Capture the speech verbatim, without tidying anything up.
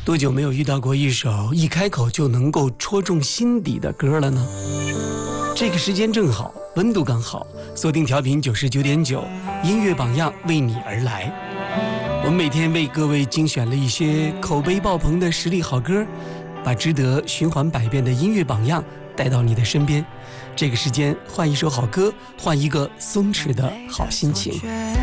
多久没有遇到过一首一开口就能够戳中心底的歌了呢？这个时间正好，温度刚好，锁定调频九十九点九，音乐榜样为你而来。我们每天为各位精选了一些口碑爆棚的实力好歌，把值得循环百遍的音乐榜样带到你的身边。这个时间换一首好歌，换一个松弛的好心情。